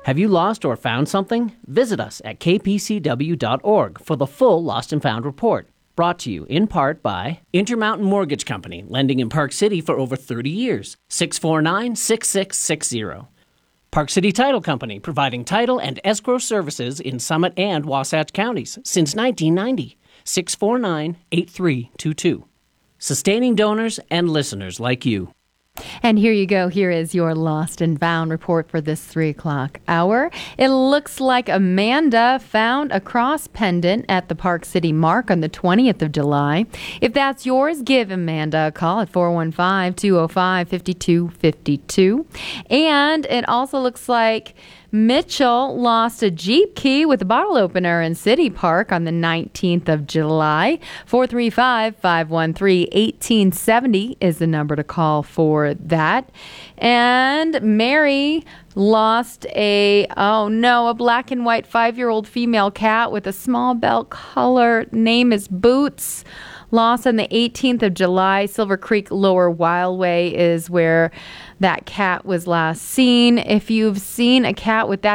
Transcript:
Have you lost or found something? Visit us at kpcw.org for the full Lost and Found report. Brought to you in part by Intermountain Mortgage Company, lending in Park City for over 30 years. 649-6660. Park City Title Company, providing title and escrow services in Summit and Wasatch counties since 1990. 649-8322. Sustaining donors and listeners like you. And here you go. Here is your Lost and Found report for this 3 o'clock hour. It looks like Amanda found a cross pendant at the Park City Mark on the 20th of July. If that's yours, give Amanda a call at 415-205-5252. And it also looks like Mitchell lost a Jeep key with a bottle opener in City Park on the 19th of July. 435-513-1870 is the number to call for that. And Mary lost a black and white 5-year-old female cat with a small belt color. Name is Boots. Lost on the 18th of July. Silver Creek Lower Wildway is where that cat was last seen. If you've seen a cat with that